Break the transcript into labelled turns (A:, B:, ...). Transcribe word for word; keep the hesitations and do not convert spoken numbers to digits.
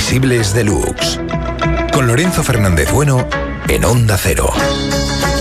A: Invisibles Deluxe. Con Lorenzo Fernández Bueno en Onda Cero.